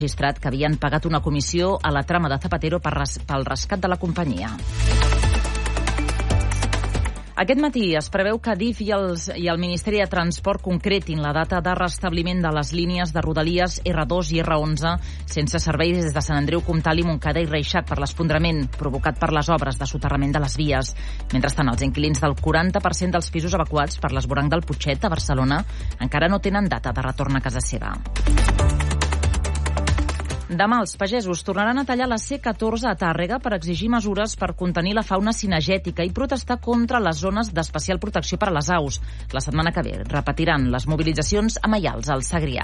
registrat que havien pagat una comissió a la trama de Zapatero pel rescat de la companyia. Aquest matí es preveu que DIF i el Ministeri de Transport concretin la data de restabliment de les línies de Rodalies R2 i R11 sense servei des de Sant Andreu, Comtal i Montcada i Reixac per l'esfondrament provocat per les obres de soterrament de les vies. Mentrestant, els inquilins del 40% dels pisos evacuats per l'esvoranc del Putxet a Barcelona encara no tenen data de retorn a casa seva. Demà els pagesos tornaran a tallar la C14 a Tàrrega per exigir mesures per contenir la fauna cinegètica i protestar contra les zones d'especial protecció per a les aus. La setmana que ve repetiran les mobilitzacions a Maials, al Segrià.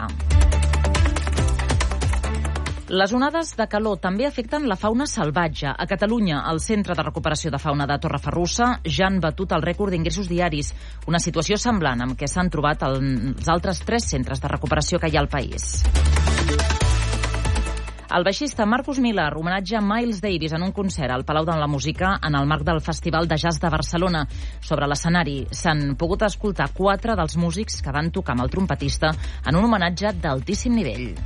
Les onades de calor també afecten la fauna salvatge. A Catalunya, el Centre de Recuperació de Fauna de Torreferrussa ja han batut el rècord d'ingressos diaris, una situació semblant amb què s'han trobat els altres 3 centres de recuperació que hi ha al país. El baixista Marcus Miller homenatja Miles Davis en un concert al Palau de la Música en el marc del Festival de Jazz de Barcelona. Sobre l'escenari s'han pogut escoltar 4 dels músics que van tocar amb el trompetista en un homenatge d'altíssim nivell.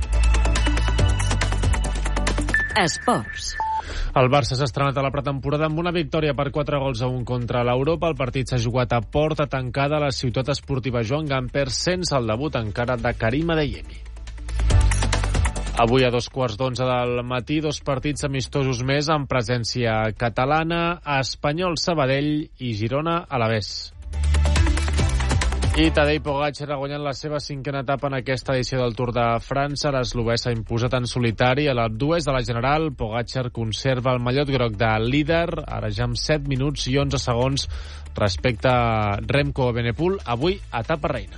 Esports. El Barça s'ha estrenat a la pretemporada amb una victòria per 4-1 contra l'Europa. El partit s'ha jugat a porta tancada a la ciutat esportiva Joan Gamper sense el debut encara de Karim Adeyemi. Avui a 2:15 del matí, 2 partits amistosos més amb presència catalana, Espanyol Sabadell i Girona Alavés. I Tadej Pogačar ha guanyat la seva 5ª etapa en aquesta edició del Tour de França. L'eslovè s'ha imposat en solitari a l'Ab2 de la General. Pogačar conserva el mallot groc de líder, ara ja amb 7 minuts i 11 segons respecte a Remco Evenepoel, avui etapa reina.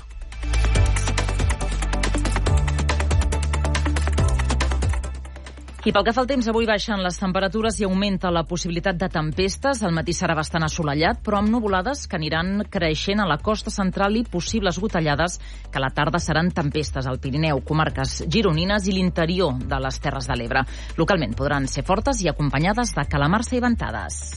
I pel que fa al temps, avui baixen les temperatures i augmenta la possibilitat de tempestes. El matí serà bastant assolellat, però amb nuvolades que aniran creixent a la costa central i possibles gotellades que a la tarda seran tempestes al Pirineu, comarques gironines i l'interior de les Terres de l'Ebre. Localment podran ser fortes i acompanyades de calamarsa i ventades.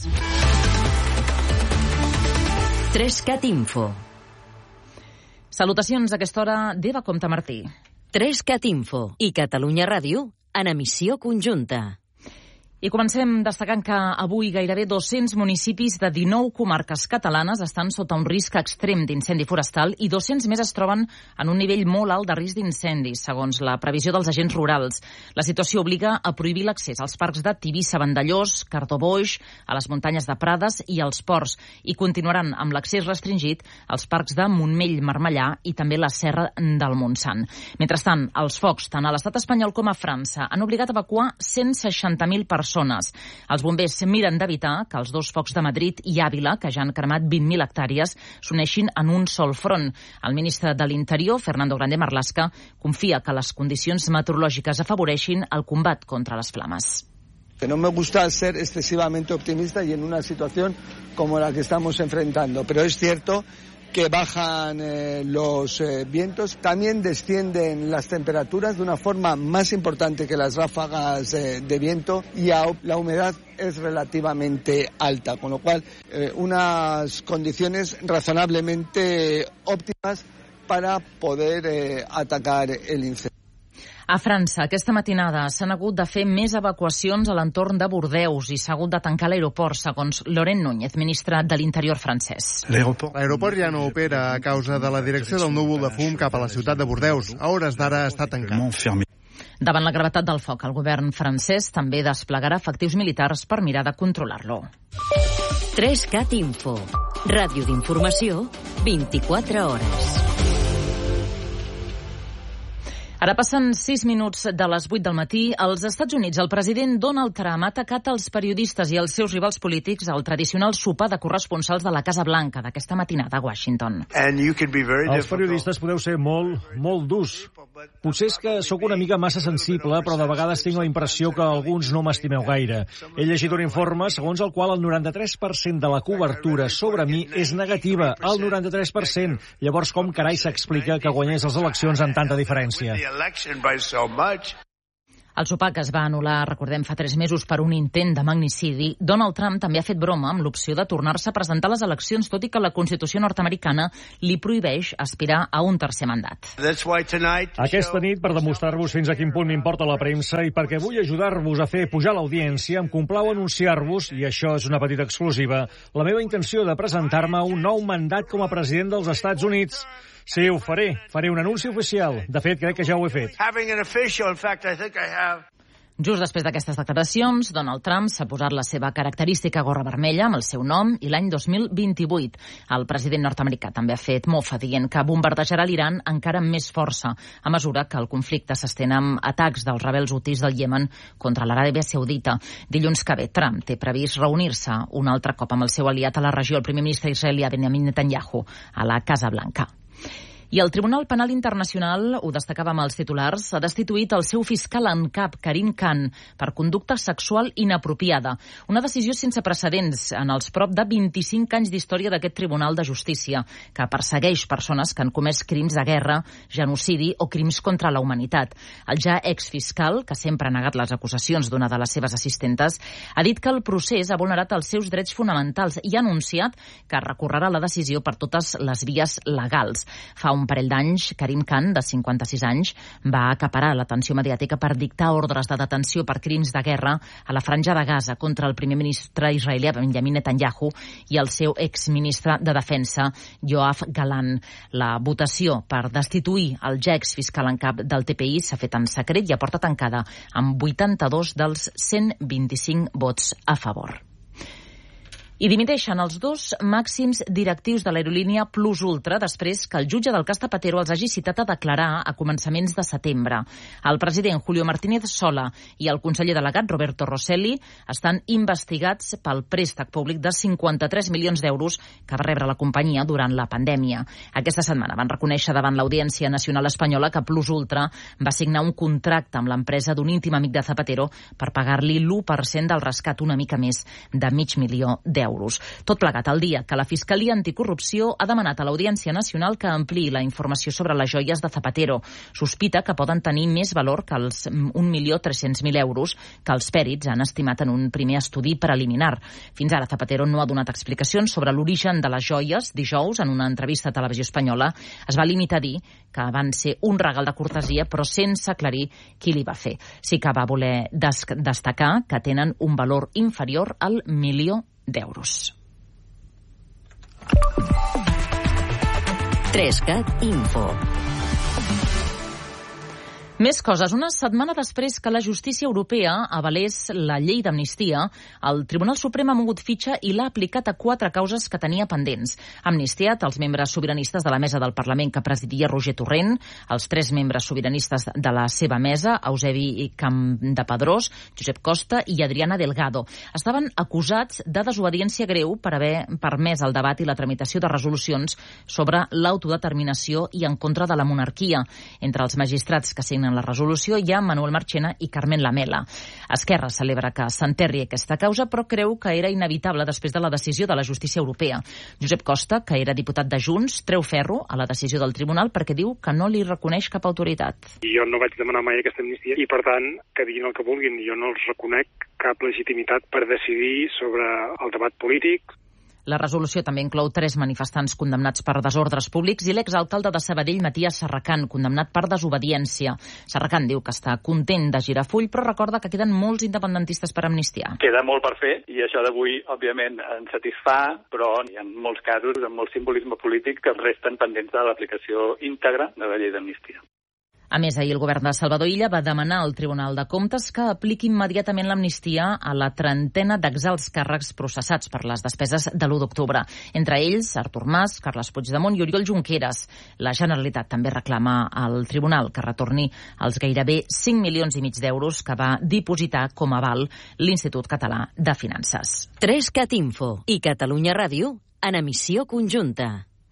3CAT Info. Salutacions a aquesta hora d'Eva Comte Martí. 3CAT Info i Catalunya Ràdio en emissió conjunta. I comencem destacant que avui gairebé 200 municipis de 19 comarques catalanes estan sota un risc extrem d'incendi forestal i 200 més es troben en un nivell molt alt de risc d'incendis, segons la previsió dels agents rurals. La situació obliga a prohibir l'accés als parcs de Tivissa, Vandellòs, Cardó-Boix, a les muntanyes de Prades i als ports, i continuaran amb l'accés restringit als parcs de Montmell, Marmellà i també la Serra del Montsant. Mentrestant, els focs, tant a l'estat espanyol com a França, han obligat a evacuar 160.000 persones. Els bombers miren d'evitar que els 2 focs de Madrid i Àvila, que ja han cremat 20.000 hectàrees, s'uneixin en un sol front. El ministre de l'Interior, Fernando Grande Marlaska, confia que les condicions meteorològiques afavoreixin el combat contra les flames. Que no me gusta ser excesivamente optimista y en una situación como la que estamos enfrentando, pero es cierto que bajan los vientos, también descienden las temperaturas de una forma más importante que las ráfagas de viento y la humedad es relativamente alta, con lo cual unas condiciones razonablemente óptimas para poder atacar el incendio. A França, aquesta matinada s'han hagut de fer més evacuacions a l'entorn de Bordeus i s'ha hagut de tancar l'aeroport, segons Laurent Núñez, ministre de l'Interior francès. L'aeroport ja no opera a causa de la direcció del núvol de fum cap a la ciutat de Bordeus. A hores d'ara està tancat. Davant la gravetat del foc, el govern francès també desplegarà efectius militars per mirar de controlar-lo. 3CAT Info. Ràdio d'informació, 24 hores. Ara passen 6 minuts de les 8 del matí. Als Estats Units, el president Donald Trump ha atacat els periodistes i els seus rivals polítics al tradicional sopar de corresponsals de la Casa Blanca d'aquesta matinada a Washington. Els periodistes podeu ser molt durs. Potser és que sóc una mica massa sensible, però de vegades tinc la impressió que alguns no m'estimeu gaire. He llegit un informe segons el qual el 93% de la cobertura sobre mi és negativa. El 93%. Llavors, com carai s'explica que guanyés les eleccions amb tanta diferència? El sopar que es va anul·lar, recordem, fa 3 mesos per un intent de magnicidi, Donald Trump també ha fet broma amb l'opció de tornar-se a presentar a les eleccions, tot i que la Constitució nord-americana li prohibeix aspirar a un tercer mandat. Aquesta nit, per demostrar-vos fins a quin punt m'importa la premsa i perquè vull ajudar-vos a fer pujar l'audiència, em complau anunciar-vos, i això és una petita exclusiva, la meva intenció de presentar-me a un nou mandat com a president dels Estats Units. Sí, ho faré. Faré un anunci oficial. De fet, crec que ja ho he fet. Just després d'aquestes declaracions, Donald Trump s'ha posat la seva característica gorra vermella amb el seu nom i l'any 2028. El president nord-americà també ha fet mofa dient que bombardejarà l'Iran encara amb més força a mesura que el conflicte s'estén amb atacs dels rebels hutis del Iemen contra l'Aràbia Saudita. Dilluns que ve, Trump té previst reunir-se un altre cop amb el seu aliat a la regió, el primer ministre israelià Benjamin Netanyahu, a la Casa Blanca. I el Tribunal Penal Internacional, ho destacàvem als titulars, ha destituït el seu fiscal en cap, Karim Khan, per conducta sexual inapropiada. Una decisió sense precedents en els prop de 25 anys d'història d'aquest Tribunal de Justícia, que persegueix persones que han comès crims de guerra, genocidi o crims contra la humanitat. El ja exfiscal, que sempre ha negat les acusacions d'una de les seves assistentes, ha dit que el procés ha vulnerat els seus drets fonamentals i ha anunciat que recorrerà la decisió per totes les vies legals. Fa un parell d'anys, Karim Khan, de 56 anys, va acaparar l'atenció mediàtica per dictar ordres de detenció per crims de guerra a la Franja de Gaza contra el primer ministre israelià Benjamin Netanyahu i el seu exministre de Defensa, Yoav Gallant. La votació per destituir el ja exfiscal en cap del TPI s'ha fet en secret i a porta tancada, amb 82 dels 125 vots a favor. I dimiteixen els 2 màxims directius de l'aerolínia Plus Ultra després que el jutge del cas Zapatero els hagi citat a declarar a començaments de setembre. El president Julio Martínez Sola i el conseller delegat Roberto Rosselli estan investigats pel préstec públic de 53 milions d'euros que va rebre la companyia durant la pandèmia. Aquesta setmana van reconèixer davant l'Audiència Nacional Espanyola que Plus Ultra va signar un contracte amb l'empresa d'un íntim amic de Zapatero per pagar-li l'1% del rescat, una mica més de $500.000. Tot plegat el dia que la Fiscalia Anticorrupció ha demanat a l'Audiència Nacional que ampliï la informació sobre les joies de Zapatero. Sospita que poden tenir més valor que els 1.300.000 euros que els pèrits han estimat en un primer estudi preliminar. Fins ara Zapatero no ha donat explicacions sobre l'origen de les joies. Dijous, en una entrevista a Televisió Espanyola, es va limitar a dir que van ser un regal de cortesia, però sense aclarir qui li va fer. Sí que va voler destacar que tenen un valor inferior al $1.000.000. Trescat Info. Més coses. Una setmana després que la justícia europea avalés la llei d'amnistia, el Tribunal Suprem ha mogut fitxa i l'ha aplicat a 4 causes que tenia pendents. Ha amnistiat els membres sobiranistes de la mesa del Parlament que presidia Roger Torrent, els 3 membres sobiranistes de la seva mesa, Eusebi Campdepadrós, Josep Costa i Adriana Delgado. Estaven acusats de desobediència greu per haver permès el debat i la tramitació de resolucions sobre l'autodeterminació i en contra de la monarquia. Entre els magistrats que signen la resolució hi ha Manuel Marchena i Carmen Lamela. Esquerra celebra que s'enterri aquesta causa, però creu que era inevitable després de la decisió de la justícia europea. Josep Costa, que era diputat de Junts, treu ferro a la decisió del tribunal perquè diu que no li reconeix cap autoritat. Jo no vaig demanar mai aquesta amnistia i, per tant, que diguin el que vulguin. Jo no els reconec cap legitimitat per decidir sobre el debat polític. La resolució també inclou 3 manifestants condemnats per desordres públics i l'exalcalde de Sabadell, Matías Serracant, condemnat per desobediència. Serracant diu que està content de girar full, però recorda que queden molts independentistes per amnistiar. Queda molt per fer i això d'avui, òbviament, ens satisfà, però hi ha molts casos amb molt simbolisme polític que resten pendents de l'aplicació íntegra de la llei d'amnistia. A més, ahir el govern de Salvador Illa va demanar al Tribunal de Comptes que apliqui immediatament l'amnistia a la 30ena d'exalts càrrecs processats per les despeses de l'1 d'octubre. Entre ells, Artur Mas, Carles Puigdemont i Oriol Junqueras. La Generalitat també reclama al Tribunal que retorni els gairebé 5,5 milions d'euros que va dipositar com a aval l'Institut Català de Finances. 3CAT Info i Catalunya Ràdio en emissió conjunta.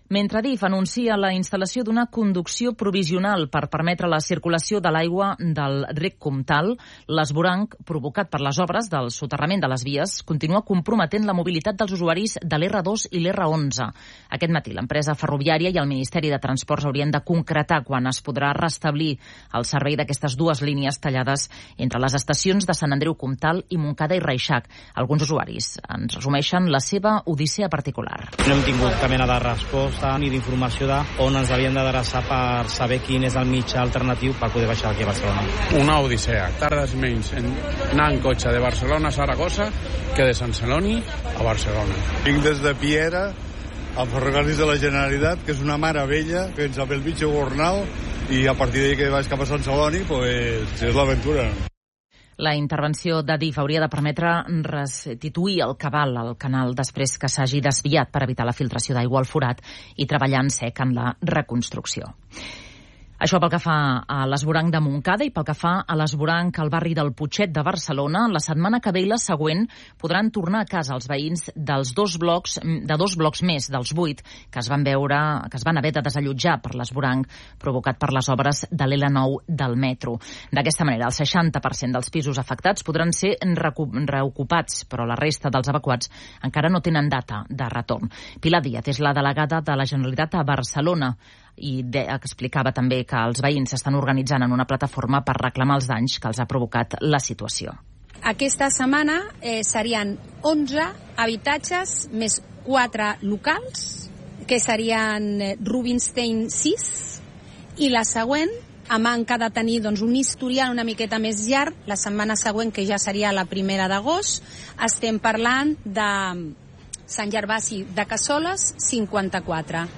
Mentre DIF anuncia la instal·lació d'una conducció provisional per permetre la circulació de l'aigua del rec Comtal, l'esvoranc provocat per les obres del soterrament de les vies continua comprometent la mobilitat dels usuaris de l'R2 i l'R11. Aquest matí l'empresa ferroviària i el Ministeri de Transports haurien de concretar quan es podrà restablir el servei d'aquestes dues línies tallades entre les estacions de Sant Andreu Comtal i Montcada i Reixac. Alguns usuaris ens resumeixen la seva odissea particular. No hem tingut cap mena de resposta ni d'informació d'on ens havien d'adreçar per saber quin és el mitjà alternatiu per poder baixar aquí a Barcelona. Una odissea. Tardes menys en anar en cotxe de Barcelona a Saragossa que de Sant Celoni a Barcelona. Vinc des de Piera al Ferrocarrils de la Generalitat, que és una meravella, fins a Belvitge Gornal, i a partir d'ahir que vaig cap a Sant Celoni, pues, és l'aventura. La intervenció de DIF hauria de permetre restituir el cabal al canal després que s'hagi desviat per evitar la filtració d'aigua al forat i treballar en sec en la reconstrucció. Això pel que fa a l'esvoranc de Montcada i pel que fa a l'esvoranc al barri del Putxet de Barcelona, la setmana que ve i la següent podran tornar a casa els veïns de dos blocs més dels 8 que es van haver de desallotjar per l'esvoranc provocat per les obres de l'L9 del metro. D'aquesta manera, el 60% dels pisos afectats podran ser reocupats, però la resta dels evacuats encara no tenen data de retorn. Pilar Díaz és la delegada de la Generalitat a Barcelona i explicava també que els veïns s'estan organitzant en una plataforma per reclamar els danys que els ha provocat la situació. Aquesta setmana serien 11 habitatges més 4 locals, que serien Rubinstein 6, i la següent, a manca de tenir un historial una miqueta més llarg, la setmana següent, que ja seria la 1 d'agost, estem parlant de Sant Gervasi de Cassoles, 54.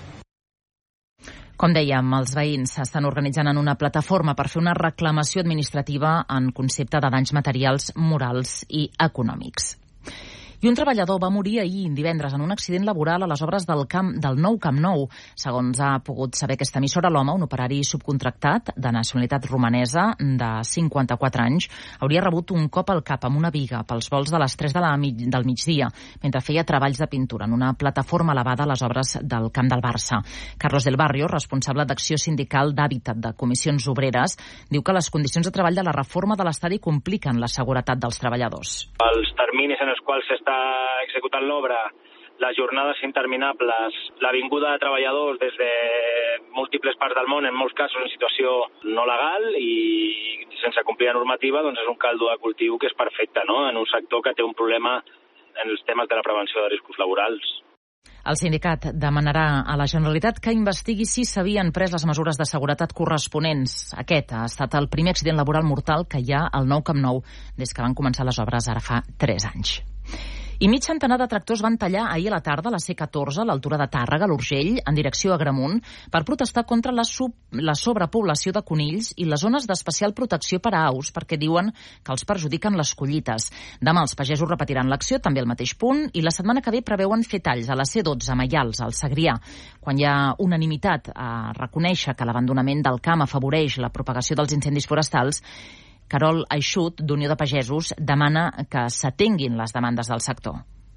Com dèiem, els veïns s'estan organitzant en una plataforma per fer una reclamació administrativa en concepte de danys materials, morals i econòmics. I un treballador va morir ahir, divendres, en un accident laboral a les obres del nou Camp Nou. Segons ha pogut saber aquesta emissora, l'home, un operari subcontractat de nacionalitat romanesa de 54 anys, hauria rebut un cop al cap amb una biga pels volts de les 3 del migdia, mentre feia treballs de pintura en una plataforma elevada a les obres del Camp del Barça. Carlos del Barrio, responsable d'Acció Sindical d'Hàbitat de Comissions Obreres, diu que les condicions de treball de la reforma de l'estadi compliquen la seguretat dels treballadors. Els terminis en els quals s'està executant l'obra, les jornades interminables, la vinguda de treballadors des de múltiples parts del món, en molts casos en situació no legal i sense complir la normativa, doncs és un caldo de cultiu que és perfecte, no?, en un sector que té un problema en els temes de la prevenció de riscos laborals. El sindicat demanarà a la Generalitat que investigui si s'havien pres les mesures de seguretat corresponents. Aquest ha estat el primer accident laboral mortal que hi ha al nou Camp Nou des que van començar les obres ara fa 3 anys. I mig centenar de tractors van tallar ahir a la tarda la C14 a l'altura de Tàrrega, l'Urgell, en direcció a Agramunt, per protestar contra la sobrepoblació de conills i les zones d'especial protecció per a aus, perquè diuen que els perjudiquen les collites. Demà els pagesos repetiran l'acció, també al mateix punt, i la setmana que ve preveuen fer talls a la C12, a Maials, al Segrià. Quan hi ha unanimitat a reconèixer que l'abandonament del camp afavoreix la propagació dels incendis forestals, Carol Aixut, d'Unió de Pagesos, demana que s'atenguin les demandes del sector.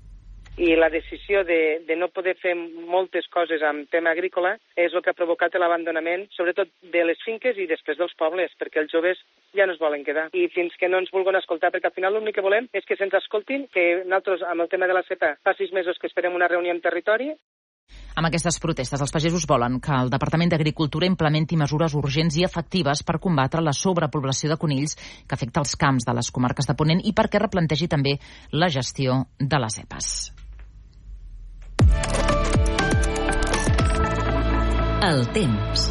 I la decisió de no poder fer moltes coses amb tema agrícola és el que ha provocat l'abandonament, sobretot de les finques i després dels pobles, perquè els joves ja no es volen quedar. I fins que no ens vulguin escoltar, perquè al final l'únic que volem és que se'ns escoltin, que nosaltres, amb el tema de la cepa, fa 6 mesos que esperem una reunió en territori. Amb aquestes protestes, els pagesos volen que el Departament d'Agricultura implementi mesures urgents i efectives per combatre la sobrepoblació de conills que afecta els camps de les comarques de Ponent i perquè replantegi també la gestió de les EPAs. El temps.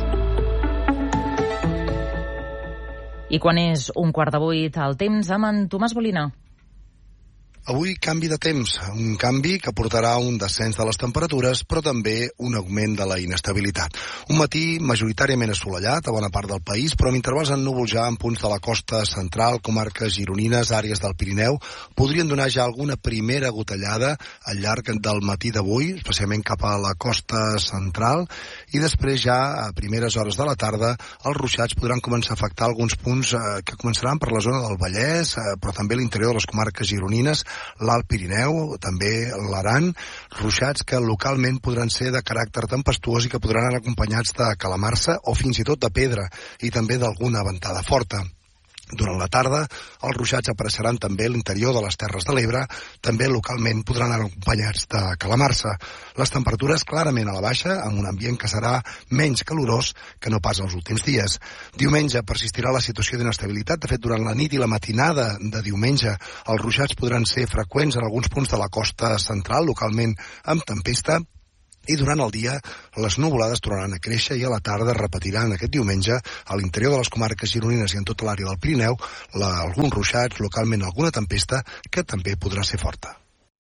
I quan és 7:15, el temps amb en Tomàs Bolina. Avui canvi de temps, un canvi que portarà un descens de les temperatures, però també un augment de la inestabilitat. Un matí majoritàriament assolellat a bona part del país, però amb intervals en núvols ja en punts de la costa central, comarques gironines, àrees del Pirineu, podrien donar ja alguna primera gotellada al llarg del matí d'avui, especialment cap a la costa central, i després ja a primeres hores de la tarda els ruixats podran començar a afectar alguns punts que començaran per la zona del Vallès, però també l'interior de les comarques gironines, l'Alt Pirineu, també l'Aran, ruixats que localment podran ser de caràcter tempestuós i que podran anar acompanyats de calamarsa o fins i tot de pedra i també d'alguna ventada forta. Durant la tarda, els ruixats apareixeran també a l'interior de les Terres de l'Ebre, també localment podran anar acompanyats de calamarsa. Les temperatures clarament a la baixa, amb un ambient que serà menys calorós que no pas els últims dies. Diumenge persistirà la situació d'inestabilitat. De fet, durant la nit i la matinada de diumenge, els ruixats podran ser freqüents en alguns punts de la costa central, localment amb tempesta, i durant el dia les nuvolades tornaran a créixer i a la tarda repetiran aquest diumenge a l'interior de les comarques gironines i en tota l'àrea del Pirineu alguns ruixats, localment alguna tempesta que també podrà ser forta.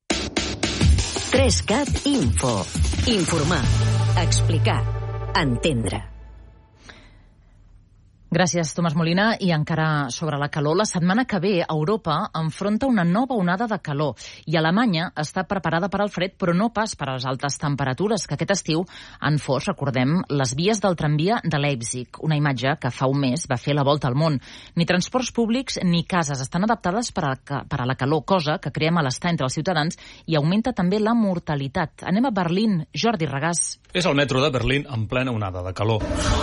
3CAT Info. Informar, explicar, entendre. Gràcies, Tomàs Molina. I encara sobre la calor, la setmana que ve Europa enfronta una nova onada de calor i Alemanya està preparada per al fred, però no pas per a les altes temperatures que aquest estiu han fos, recordem, les vies del tramvia de Leipzig, una imatge que fa un mes va fer la volta al món. Ni transports públics ni cases estan adaptades per a la calor, cosa que crea malestar entre els ciutadans i augmenta també la mortalitat. Anem a Berlín. Jordi Regàs. És el metro de Berlín en plena onada de calor.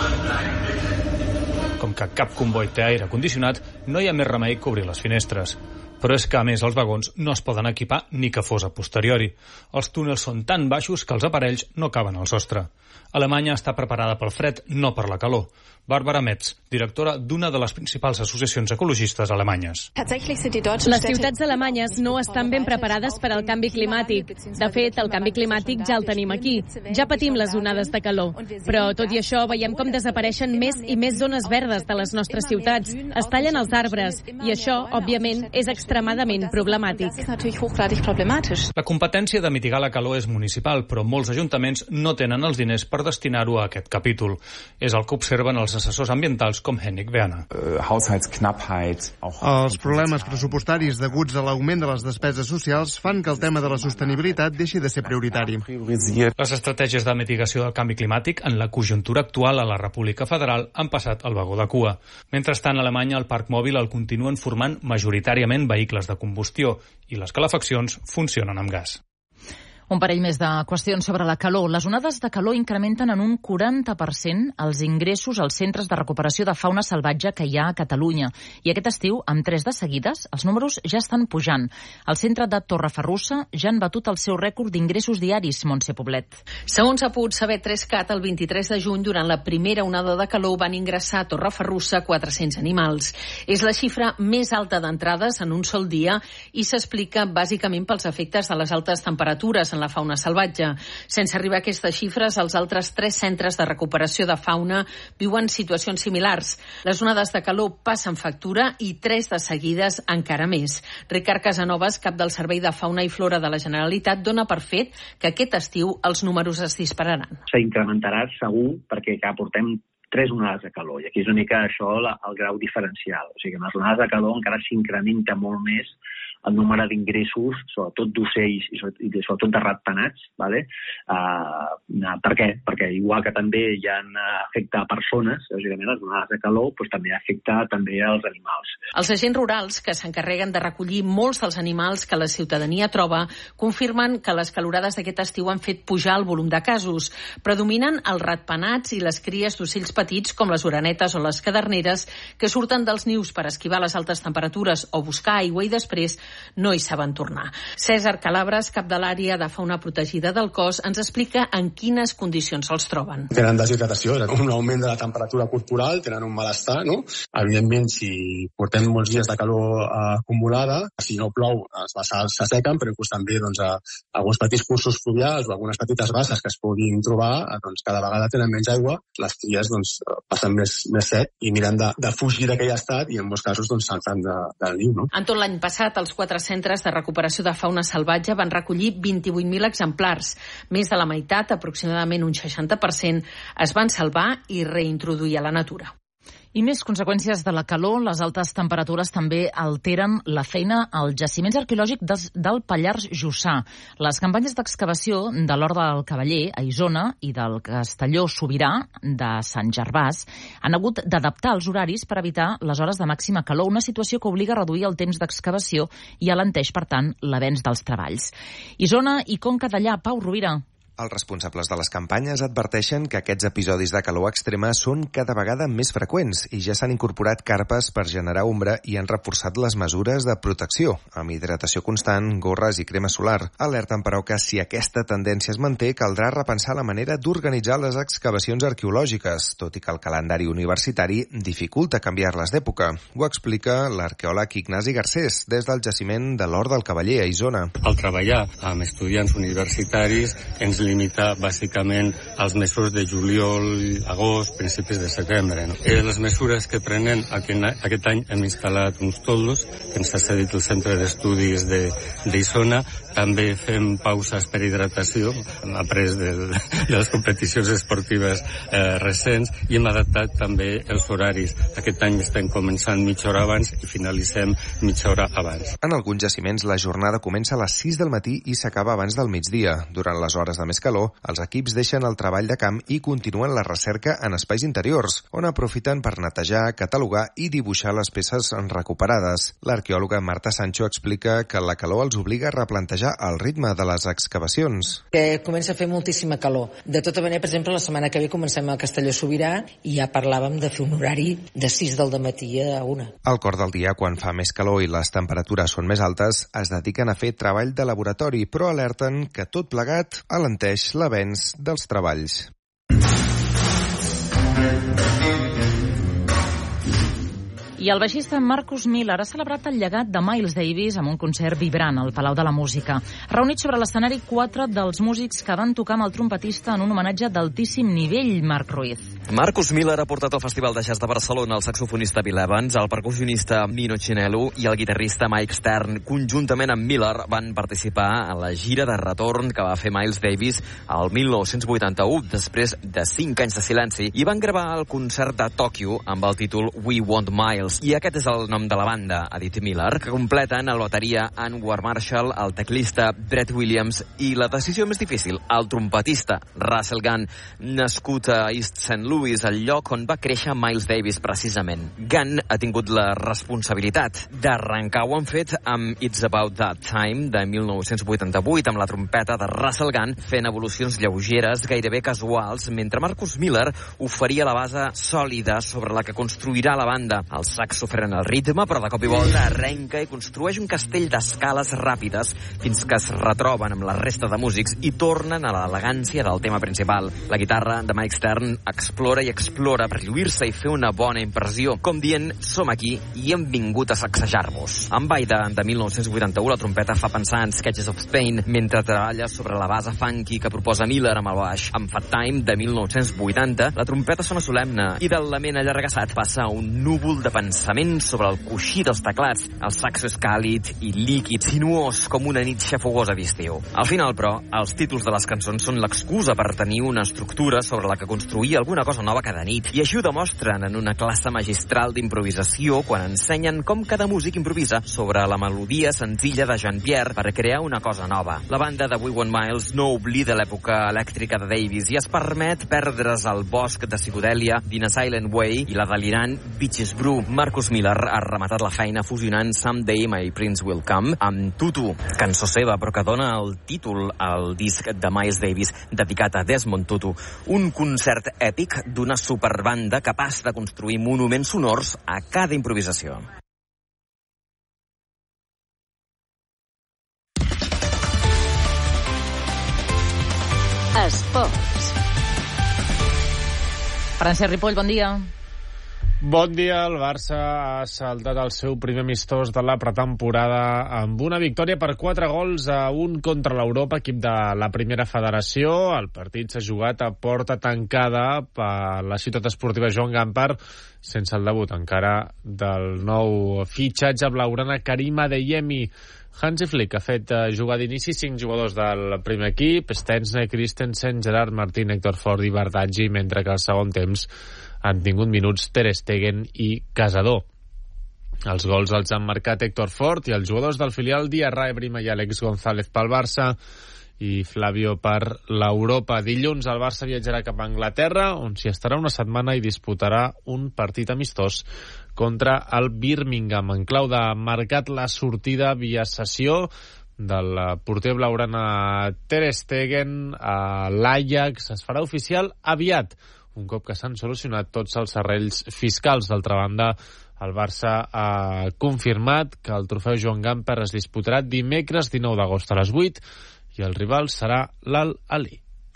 Com que cap comboi té aire condicionat, no hi ha més remei que obrir les finestres. Però és que, a més, els vagons no es poden equipar ni que fos a posteriori. Els túnels són tan baixos que els aparells no caben al sostre. Alemanya està preparada pel fred, no per la calor. Bàrbara Metz, directora d'una de les principals associacions ecologistes alemanyes. Les ciutats alemanyes no estan ben preparades per al canvi climàtic. De fet, el canvi climàtic ja el tenim aquí. Ja patim les onades de calor. Però, tot i això, veiem com desapareixen més i més zones verdes de les nostres ciutats. Es tallen els arbres. I això, òbviament, és extremadament problemàtic. La competència de mitigar la calor és municipal, però molts ajuntaments no tenen els diners per destinar-ho a aquest capítol. És el que observen els assessors ambientals com Henrik Werner. Els problemes pressupostaris deguts a l'augment de les despeses socials fan que el tema de la sostenibilitat deixi de ser prioritari. Les estratègies de mitigació del canvi climàtic en la conjuntura actual a la República Federal han passat al vagó de cua. Mentrestant, a Alemanya el parc mòbil el continuen formant majoritàriament vehicles de combustió i les calefaccions funcionen amb gas. Un parell més de qüestions sobre la calor. Les onades de calor incrementen en un 40% els ingressos als centres de recuperació de fauna salvatge que hi ha a Catalunya. I aquest estiu, amb 3 de seguides, els números ja estan pujant. El centre de Torreferrussa ja han batut el seu rècord d'ingressos diaris, Montse Poblet. Segons ha pogut saber 3CAT, el 23 de juny, durant la primera onada de calor, van ingressar a Torreferrussa 400 animals. És la xifra més alta d'entrades en un sol dia i s'explica bàsicament pels efectes de les altes temperatures en la fauna salvatge. Sense arribar a aquestes xifres, els altres 3 centres de recuperació de fauna viuen situacions similars. Les onades de calor passen factura i 3 de seguides encara més. Ricard Casanovas, cap del Servei de Fauna i Flora de la Generalitat, dona per fet que aquest estiu els números es dispararan. S'incrementarà segur perquè ja portem 3 onades de calor i aquí és una mica això el grau diferencial. O sigui, en les onades de calor encara s'incrementa molt més el número d'ingressos, sobretot d'ocells i sobretot de ratpenats, ¿vale? Per què? Perquè igual que també hi ha afecta a persones, lògicament les onades de calor, doncs també afecta també als animals. Els agents rurals, que s'encarreguen de recollir molts dels animals que la ciutadania troba, confirmen que les calorades d'aquest estiu han fet pujar el volum de casos. Predominen els ratpenats i les cries d'ocells petits com les orenetes o les caderneres que surten dels nius per esquivar les altes temperatures o buscar aigua i després no hi saben tornar. Cèsar Calabres, cap de l'àrea de fauna protegida del cos, ens explica en quines condicions se'ls troben. Tenen deshidratació, un augment de la temperatura corporal, tenen un malestar, no? Evidentment, si portem molts dies de calor acumulada, si no plou, els bassals s'assequen, però inclús també alguns petits cursos fluvials o algunes petites basses que es puguin trobar, cada vegada tenen menys aigua, les cries passen més sec i miren de fugir d'aquell estat i en molts casos se'n fan del niu. No? En tot l'any passat, els 4 centres de recuperació de fauna salvatge van recollir 28.000 exemplars. Més de la meitat, aproximadament un 60%, es van salvar i reintroduir a la natura. I més conseqüències de la calor, les altes temperatures també alteren la feina als jaciments arqueològics del Pallars Jussà. Les campanyes d'excavació de l'Horta del Cavaller, a Isona, i del Castelló Sobirà, de Sant Gervàs, han hagut d'adaptar els horaris per evitar les hores de màxima calor, una situació que obliga a reduir el temps d'excavació i alenteix, per tant, l'avenç dels treballs. Isona i Conca Dellà, Pau Rovira. Els responsables de les campanyes adverteixen que aquests episodis de calor extrema són cada vegada més freqüents i ja s'han incorporat carpes per generar ombra i han reforçat les mesures de protecció, amb hidratació constant, gorres i crema solar. Alerten, però, que si aquesta tendència es manté, caldrà repensar la manera d'organitzar les excavacions arqueològiques, tot i que el calendari universitari dificulta canviar-les d'època. Ho explica l'arqueòleg Ignasi Garcés, des del jaciment de l'Hort del Cavaller, a Isona. Al treballar amb estudiants universitaris ens limita bàsicament als mesos de juliol, agost, principis de setembre. No? Les mesures que prenen aquest any hem instal·lat uns toldos que ens ha cedit el Centre d'Estudis d'Isona. També fem pauses per hidratació, hem après de les competicions esportives recents, i hem adaptat també els horaris. Aquest any estem començant mitja hora abans i finalitzem mitja hora abans. En alguns jaciments la jornada comença a les 6 del matí i s'acaba abans del migdia. Durant les hores de més calor, els equips deixen el treball de camp i continuen la recerca en espais interiors, on aprofiten per netejar, catalogar i dibuixar les peces recuperades. L'arqueòloga Marta Sancho explica que la calor els obliga a replantejar el ritme de les excavacions. Que comença a fer moltíssima calor. De tota manera, per exemple, la setmana que ve comencem al Castelló Sobirà i ja parlàvem de fer un horari de 6 del matí a 1. Al cor del dia, quan fa més calor i les temperatures són més altes, es dediquen a fer treball de laboratori, però alerten que tot plegat alenteix l'avenç dels treballs. I el baixista Marcus Miller ha celebrat el llegat de Miles Davis amb un concert vibrant al Palau de la Música. Reunit sobre l'escenari 4 dels músics que van tocar amb el trompetista en un homenatge d'altíssim nivell, Marc Ruiz. Marcus Miller ha portat al Festival de Jazz de Barcelona el saxofonista Bill Evans, el percussionista Nino Chinello i el guitarrista Mike Stern. Conjuntament amb Miller van participar a la gira de retorn que va fer Miles Davis al 1981, després de 5 anys de silenci, i van gravar el concert de Tòquio amb el títol We Want Miles. I aquest és el nom de la banda, ha dit Miller, que completen el bateria Anwar Marshall, el teclista Brett Williams i la decisió més difícil, el trompetista Russell Gunn, nascut a East St. Louis, el lloc on va créixer Miles Davis precisament. Gunn ha tingut la responsabilitat d'arrencar, ho han fet amb It's About That Time de 1988, amb la trompeta de Russell Gunn fent evolucions lleugeres, gairebé casuals, mentre Marcus Miller oferia la base sòlida sobre la que construirà la banda. El saxo frena el ritme, però de cop i volta arrenca i construeix un castell d'escales ràpides fins que es retroben amb la resta de músics i tornen a l'elegància del tema principal. La guitarra de Mike Stern explora i explora per lluir-se i fer una bona impressió, com dient, som aquí i hem vingut a sacsejar-vos. Amb Baida, de 1981, la trompeta fa pensar en Sketches of Spain, mentre treballa sobre la base funky que proposa Miller amb el baix. Amb Fat Time, de 1980, la trompeta sona solemne i del lament allargassat passa un núvol de pensament sobre el coixí dels teclats. El saxo és càlid i líquid, sinuós com una nit xafogosa d'estiu. Al final, però, els títols de les cançons són l'excusa per tenir una estructura sobre la que construir alguna cosa nova cada nit. I així ho demostren en una classe magistral d'improvisació quan ensenyen com cada músic improvisa sobre la melodia senzilla de Jean-Pierre per crear una cosa nova. La banda de We Want Miles no oblida l'època elèctrica de Davis i es permet perdre's al bosc de psicodèlia d'In a Silent Way i la delirant Bitches Brew. Marcus Miller ha rematat la feina fusionant Someday My Prince Will Come amb Tutu, cançó seva, però que dona el títol al disc de Miles Davis dedicat a Desmond Tutu. Un concert èpic d'una superbanda capaç de construir monuments sonors a cada improvisació. Esports. Francesc Ripoll, bon dia. Bon dia, el Barça ha saltat el seu primer amistós de la pretemporada amb una victòria per 4-1 contra l'Europa, equip de la primera federació. El partit s'ha jugat a porta tancada per la ciutat esportiva Joan Gamper, sense el debut encara del nou fitxatge blaugrana Karim Adeyemi. Hansi Flick ha fet jugar d'inici 5 jugadors del primer equip, Stensner, Christensen, Gerard Martín, Héctor Ford i Bardaggi, mentre que al segon temps han tingut minuts Ter Stegen i Casador. Els gols els han marcat Héctor Fort i els jugadors del filial Diarra, Ebrima i Àlex González pel Barça i Flavio per l'Europa. Dilluns el Barça viatjarà cap a Anglaterra, on s'hi estarà una setmana i disputarà un partit amistós contra el Birmingham. En clau de marcat la sortida via cessió del porter blaugrana Ter Stegen a l'Ajax es farà oficial aviat, un cop que s'han solucionat tots els arrells fiscals. D'altra banda, el Barça ha confirmat que el trofeu Joan Gamper es disputarà dimecres 19 d'agost a les 8 i el rival serà l'Al-Ahly.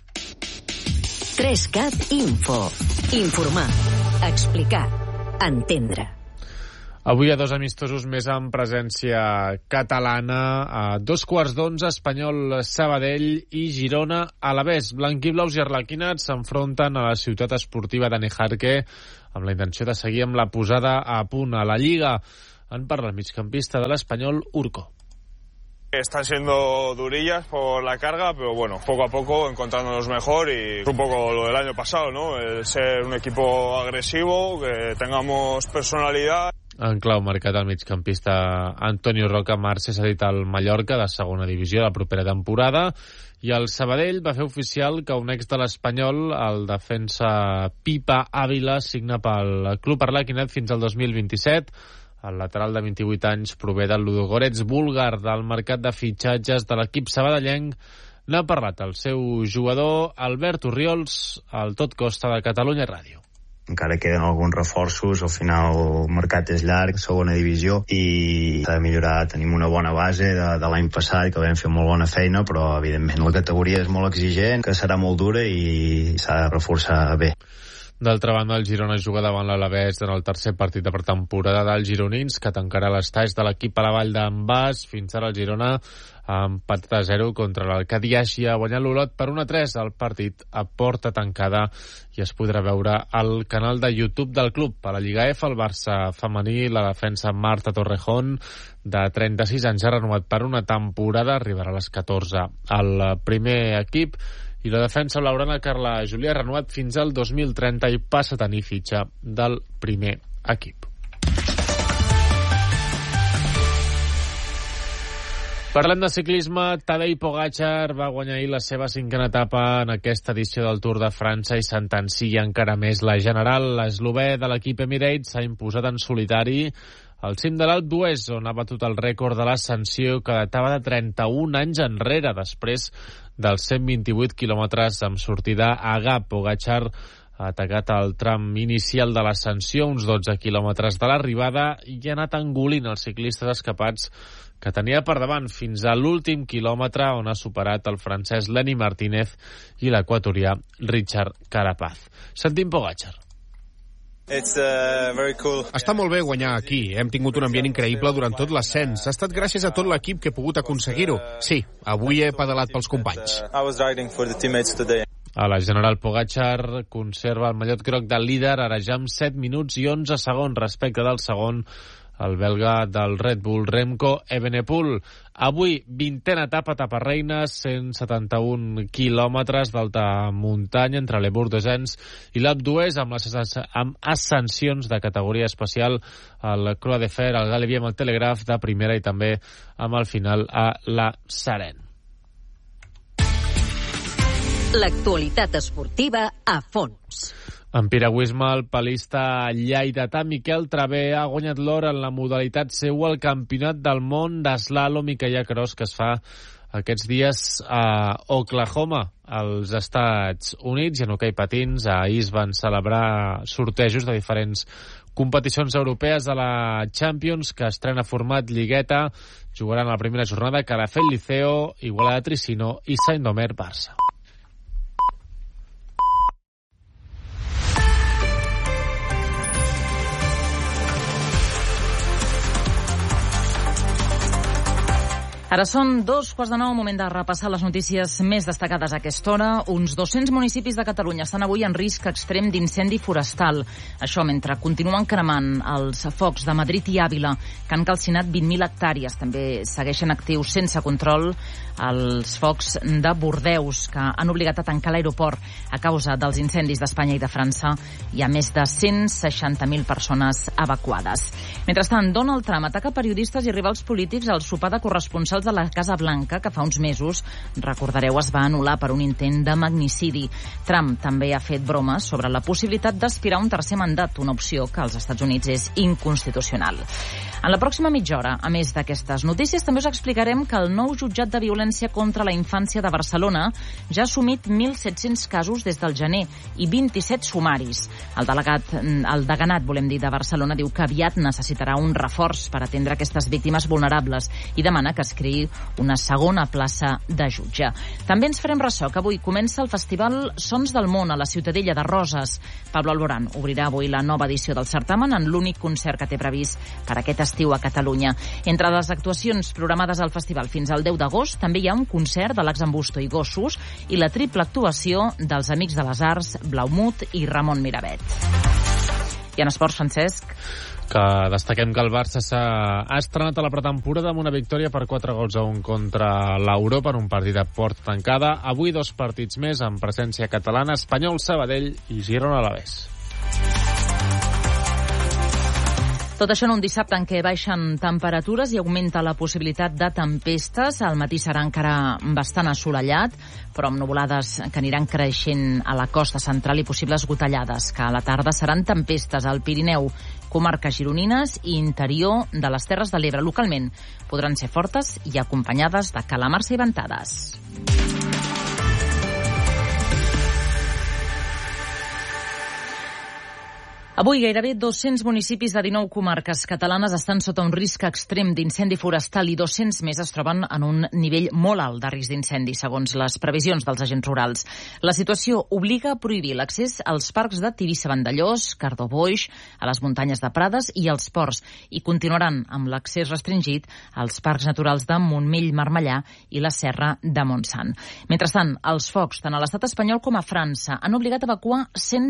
3CAT Info. Informar, explicar, entendre. Avui hi ha 2 amistosos més en presència catalana. A 11:15, Espanyol Sabadell i Girona Alavés. Blanquiblaus i arlequinats s'enfronten a la ciutat esportiva de Nejarque amb la intenció de seguir amb la posada a punt a la Lliga. En parla el migcampista de l'Espanyol, Urco. Están siendo durillas por la carga, pero bueno, poco a poco encontrándonos mejor y un poco lo del año pasado, ¿no? El ser un equipo agresivo, que tengamos personalidad. En clau marcat el migcampista Antonio Roca. Marc s'ha dit al Mallorca de segona divisió la propera temporada i el Sabadell va fer oficial que un ex de l'Espanyol, el defensa Pipa Ávila, signa pel club arlequinat fins al 2027. El lateral de 28 anys prové del Ludogorets búlgar. Del mercat de fitxatges de l'equip sabadellenc n'ha parlat el seu jugador Albert Orriols al Tot Costa de Catalunya Ràdio. Encara queden alguns reforços, al final el mercat és llarg, segona divisió, i s'ha de millorar. Tenim una bona base de l'any passat, que vam fer molt bona feina, però evidentment la categoria és molt exigent, que serà molt dura i s'ha de reforçar bé. D'altra banda, el Girona juga davant l'Alavés en el tercer partit de pretemporada dels gironins, que tancarà l'estaix de l'equip a la Vall d'en Bas. Fins ara el Girona ha empatat a 0 contra l'Arcadiaix i ha guanyat l'Olot per 1-3. El partit a porta tancada i es podrà veure al canal de YouTube del club. A la Lliga F, el Barça femení, la defensa Marta Torrejón, de 36 anys, ha renovat per una temporada, arribarà a les 14 al primer equip, i la defensa blaugrana Carla Julià ha renovat fins al 2030 i passa a tenir fitxa del primer equip. Parlem de ciclisme. Tadej Pogačar va guanyar ahir la seva 5a etapa en aquesta edició del Tour de França i sentencia encara més la general. L'eslovè de l'equip Emirates s'ha imposat en solitari al cim de l'Alp d'Huez, on ha batut el rècord de l'ascensió que datava de 31 anys enrere, després dels 128 quilòmetres amb sortida a Gap. Pogačar ha atacat el tram inicial de l'ascensió, uns 12 quilòmetres de l'arribada, i ha anat engolint els ciclistes escapats que tenia per davant fins a l'últim quilòmetre, on ha superat el francès Lenny Martínez i l'equatorià Richard Carapaz. Sentim Pogačar. Està molt bé guanyar aquí. Hem tingut un ambient increïble durant tot l'ascens. Ha estat gràcies a tot l'equip que he pogut aconseguir-ho. Sí, avui he pedalat pels companys. A la general, Pogačar conserva el mallot groc del líder, ara ja amb 7 minuts i 11 segons respecte del segon, el belga del Red Bull, Remco Evenepoel. Avui, 20a etapa reina, 171 quilòmetres d'alta muntanya entre Le Bourg-d'Ozens i l'Alpe d'Huez, amb ascensions de categoria especial al Croix de Fer, al Galibier amb el Telegraph de primera i també amb el final a la Sarenne. L'actualitat esportiva a fons. En piragüisme, el palista lleidatà Miquel Travé ha guanyat l'or en la modalitat seu al Campionat del Món d'Eslàlom i Kayak Cross que es fa aquests dies a Oklahoma, als Estats Units. I en hoquei patins, ahir es van celebrar sortejos de diferents competicions europees de la Champions, que estrena format lligueta. Jugaran a la primera jornada Calafell Liceo, Igualada Tricino i Saint-Omer Barça. Ara són 2:15, moment de repassar les notícies més destacades a aquesta hora. Uns 200 municipis de Catalunya estan avui en risc extrem d'incendi forestal. Això mentre continuen cremant els focs de Madrid i Àvila, que han calcinat 20.000 hectàrees. També segueixen actius sense control els focs de Bordeus, que han obligat a tancar l'aeroport a causa dels incendis d'Espanya i de França. Hi ha més de 160.000 persones evacuades. Mentrestant, Donald Trump ataca periodistes i rivals polítics al sopar de corresponsals de la Casa Blanca, que fa uns mesos, recordareu, es va anul·lar per un intent de magnicidi. Trump també ha fet bromes sobre la possibilitat d'aspirar a un tercer mandat, una opció que als Estats Units és inconstitucional. En la pròxima mitja hora, a més d'aquestes notícies, també us explicarem que el nou jutjat de violència contra la infància de Barcelona ja ha assumit 1.700 casos des del gener i 27 sumaris. El deganat, de Barcelona, diu que aviat necessitarà un reforç per atendre aquestes víctimes vulnerables i demana que es creï una segona plaça de jutge. També ens farem ressò que avui comença el Festival Sons del Món a la Ciutadella de Roses. Pablo Alborán obrirà avui la nova edició del certamen en l'únic concert que té previst per aquest estiu a Catalunya. Entre les actuacions programades al festival fins al 10 d'agost també hi ha un concert de l'Axambusto i Gossos i la triple actuació dels Amics de les Arts, Blaumut i Ramon Miravet. I en esports, Francesc? Que destaquem que el Barça ha estrenat a la pretemporada amb una victòria per 4-1 contra l'Europa en un partit de porta tancada. Avui 2 partits més amb presència catalana, Espanyol, Sabadell i Girona Alavés. Tot això en un dissabte en què baixen temperatures i augmenta la possibilitat de tempestes. Al matí serà encara bastant assolellat, però amb nuvolades que aniran creixent a la costa central i possibles gotellades, que a la tarda seran tempestes al Pirineu, comarques gironines i interior de les Terres de l'Ebre. Localment podran ser fortes i acompanyades de calamarsa i ventades. Avui gairebé 200 municipis de 19 comarques catalanes estan sota un risc extrem d'incendi forestal i 200 més es troben en un nivell molt alt de risc d'incendi, segons les previsions dels agents rurals. La situació obliga a prohibir l'accés als parcs de Tivissa-Vandellós, Cardó-Boix, a les muntanyes de Prades i als ports, i continuaran amb l'accés restringit als parcs naturals de Montmell-Marmellà i la Serra de Montsant. Mentrestant, els focs, tant a l'estat espanyol com a França, han obligat a evacuar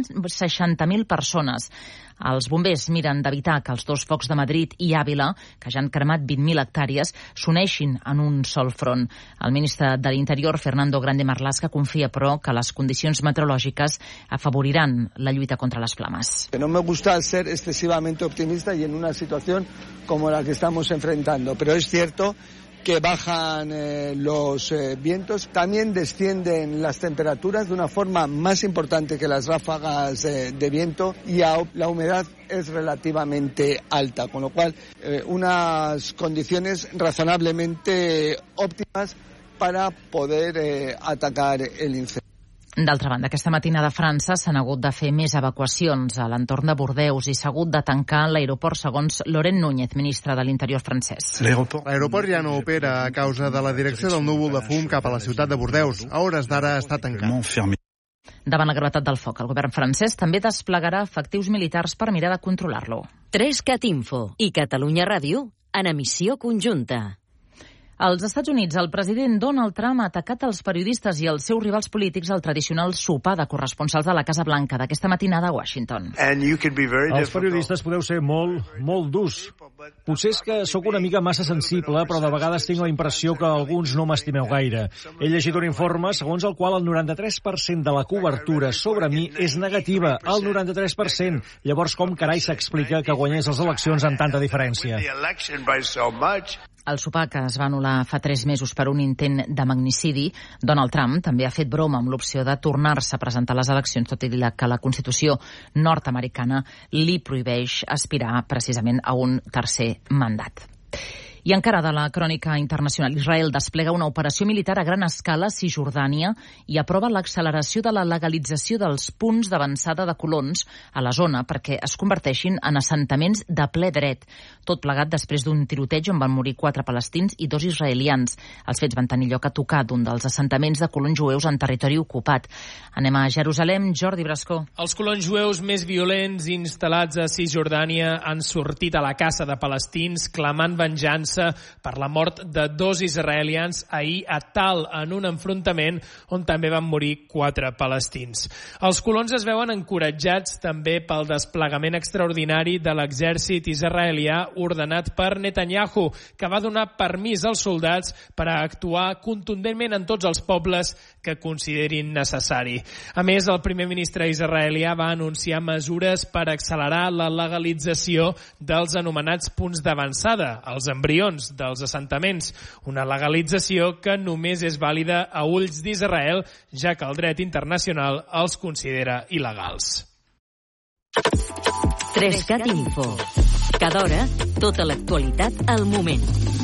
160.000 persones. Els bombers miren d'evitar que els 2 focs de Madrid i Àvila, que ja han cremat 20.000 hectàrees, s'uneixin en un sol front. El ministre de l'Interior, Fernando Grande Marlaska, confia, però, que les condicions meteorològiques afavoriran la lluita contra les flames. No me gusta ser excesivamente optimista y en una situación como la que estamos enfrentando, pero es cierto que bajan los vientos, también descienden las temperaturas de una forma más importante que las ráfagas de viento y la humedad es relativamente alta, con lo cual unas condiciones razonablemente óptimas para poder atacar el incendio. D'altra banda, aquesta matinada a França s'han hagut de fer més evacuacions a l'entorn de Bordeus i s'ha hagut de tancar l'aeroport, segons Laurent Núñez, ministre de l'Interior francès. L'aeroport ja no opera a causa de la direcció del núvol de fum cap a la ciutat de Bordeus. A hores d'ara està tancat. Davant la gravetat del foc, el govern francès també desplegarà efectius militars per mirar de controlar-lo. 3CAT Info i Catalunya Ràdio en emissió conjunta. Als Estats Units, el president Donald Trump ha atacat els periodistes i els seus rivals polítics al tradicional sopar de corresponsals de la Casa Blanca d'aquesta matinada a Washington. Els periodistes podeu ser molt durs. Potser és que sóc una mica massa sensible, però de vegades tinc la impressió que alguns no m'estimeu gaire. He llegit un informe segons el qual el 93% de la cobertura sobre mi és negativa, el 93%. Llavors, com carai s'explica que guanyés les eleccions amb tanta diferència? El sopar, que es va anul·lar fa 3 mesos per un intent de magnicidi, Donald Trump també ha fet broma amb l'opció de tornar-se a presentar a les eleccions, tot i que la Constitució nord-americana li prohibeix aspirar precisament a un tercer mandat. I encara de la crònica internacional, Israel desplega una operació militar a gran escala a Cisjordània i aprova l'acceleració de la legalització dels punts d'avançada de colons a la zona perquè es converteixin en assentaments de ple dret. Tot plegat després d'un tiroteig on van morir 4 palestins i 2 israelians. Els fets van tenir lloc a tocar d'un dels assentaments de colons jueus en territori ocupat. Anem a Jerusalem, Jordi Brascó. Els colons jueus més violents instal·lats a Cisjordània han sortit a la caça de palestins clamant venjança venjança per la mort de 2 israelians ahir a Tal, en un enfrontament on també van morir 4 palestins. Els colons es veuen encoratjats també pel desplegament extraordinari de l'exèrcit israelià ordenat per Netanyahu, que va donar permís als soldats per a actuar contundentment en tots els pobles que considerin necessari. A més, el primer ministre israelià va anunciar mesures per accelerar la legalització dels anomenats punts d'avançada, els embrions dels assentaments, una legalització que només és vàlida a ulls d'Israel, ja que el dret internacional els considera il·legals. 3CAT Info. Cada hora, tota l'actualitat al moment.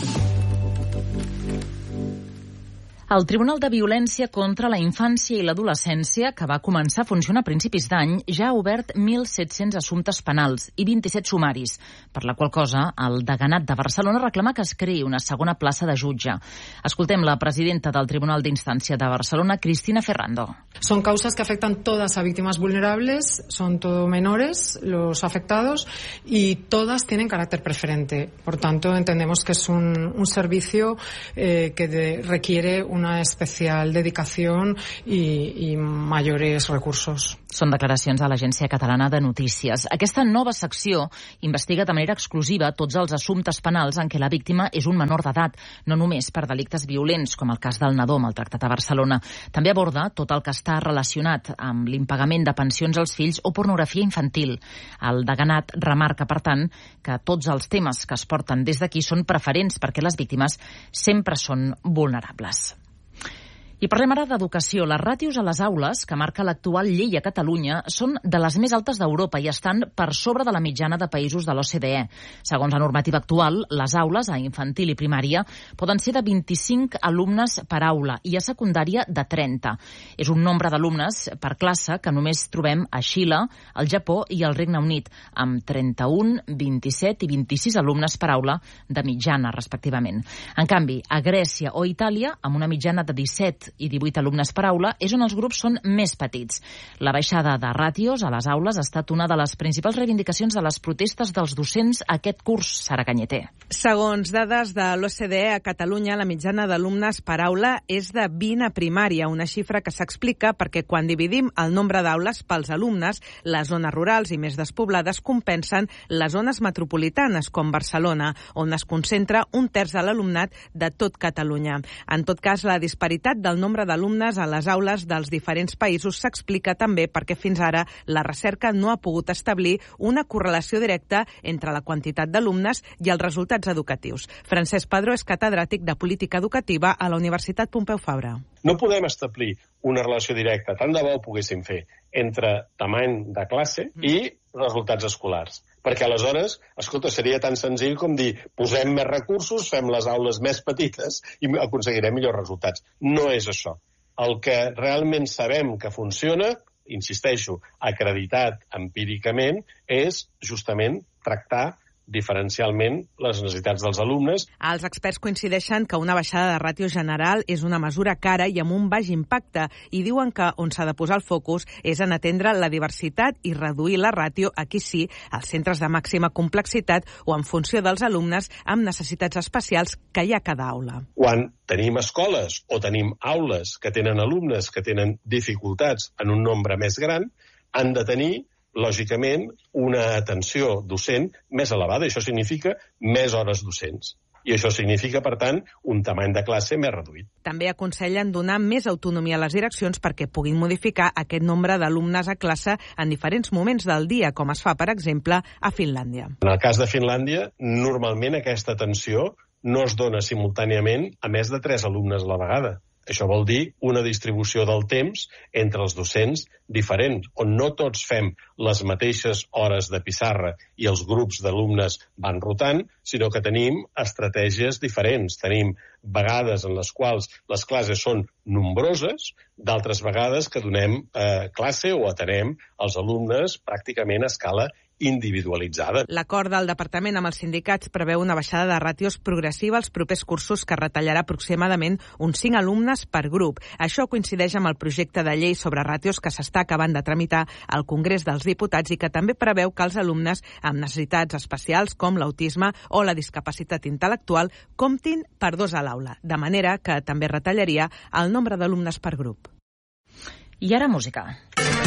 El Tribunal de Violència contra la Infància i l'Adolescència, que va començar a funcionar a principis d'any, ja ha obert 1.700 assumptes penals i 27 sumaris, per la qual cosa el deganat de Barcelona reclama que es creï una segona plaça de jutge. Escoltem la presidenta del Tribunal d'Instància de Barcelona, Cristina Ferrando. Son causas que afectan todas a víctimas vulnerables, son todo menores los afectados y todas tienen carácter preferente. Por tanto, entendemos que es un servicio que requiere una especial dedicación y mayores recursos. Són declaracions a l'Agència Catalana de Notícies. Aquesta nova secció investiga de manera exclusiva tots els assumptes penals en què la víctima és un menor d'edat, no només per delictes violents, com el cas del nadó maltractat a Barcelona. També aborda tot el que està relacionat amb l'impagament de pensions als fills o pornografia infantil. El deganat remarca, per tant, que tots els temes que es porten des d'aquí són preferents perquè les víctimes sempre són vulnerables. I parlem ara d'educació. Les ràtios a les aules, que marca l'actual llei a Catalunya, són de les més altes d'Europa i estan per sobre de la mitjana de països de l'OCDE. Segons la normativa actual, les aules a infantil i primària poden ser de 25 alumnes per aula i a secundària de 30. És un nombre d'alumnes per classe que només trobem a Xile, al Japó i al Regne Unit, amb 31, 27 i 26 alumnes per aula de mitjana, respectivament. En canvi, a Grècia o Itàlia, amb una mitjana de 17 i 18 alumnes per aula, és on els grups són més petits. La baixada de ràtios a les aules ha estat una de les principals reivindicacions de les protestes dels docents aquest curs, Sara Cañeter. Segons dades de l'OCDE, a Catalunya la mitjana d'alumnes per aula és de 20 a primària, una xifra que s'explica perquè quan dividim el nombre d'aules pels alumnes, les zones rurals i més despoblades compensen les zones metropolitanes, com Barcelona, on es concentra un terç de l'alumnat de tot Catalunya. En tot cas, la disparitat del nombre d'alumnes a les aules dels diferents països s'explica també perquè fins ara la recerca no ha pogut establir una correlació directa entre la quantitat d'alumnes i els resultats educatius. Francesc Padró és catedràtic de Política Educativa a la Universitat Pompeu Fabra. No podem establir una relació directa, tant de bo ho poguéssim fer, entre tamany de classe i resultats escolars. Perquè aleshores, escolta, seria tan senzill com dir posem més recursos, fem les aules més petites i aconseguirem millors resultats. No és això. El que realment sabem que funciona, insisteixo, acreditat empíricament, és justament tractar diferencialment les necessitats dels alumnes. Els experts coincideixen que una baixada de ràtio general és una mesura cara i amb un baix impacte i diuen que on s'ha de posar el focus és en atendre la diversitat i reduir la ràtio, aquí sí, als centres de màxima complexitat o en funció dels alumnes amb necessitats especials que hi ha a cada aula. Quan tenim escoles o tenim aules que tenen alumnes que tenen dificultats en un nombre més gran, han de tenir lògicament, una atenció docent més elevada. Això significa més hores docents. I això significa, per tant, un tamany de classe més reduït. També aconsellen donar més autonomia a les direccions perquè puguin modificar aquest nombre d'alumnes a classe en diferents moments del dia, com es fa, per exemple, a Finlàndia. En el cas de Finlàndia, normalment aquesta atenció no es dona simultàniament a més de 3 alumnes a la vegada. Això vol dir una distribució del temps entre els docents diferent, on no tots fem les mateixes hores de pissarra i els grups d'alumnes van rotant, sinó que tenim estratègies diferents. Tenim vegades en les quals les classes són nombroses, d'altres vegades que donem classe o atenem els alumnes pràcticament a escala individualitzada. L'acord del departament amb els sindicats preveu una baixada de ràtios progressiva als propers cursos que retallarà aproximadament uns 5 alumnes per grup. Això coincideix amb el projecte de llei sobre ràtios que s'està acabant de tramitar al Congrés dels Diputats i que també preveu que els alumnes amb necessitats especials com l'autisme o la discapacitat intel·lectual comptin per 2 a l'aula, de manera que també retallaria el nombre d'alumnes per grup. I ara música.